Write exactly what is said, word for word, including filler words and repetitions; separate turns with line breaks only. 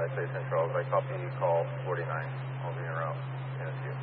S A Central. I copy call forty-nine. I'll be en route in a few.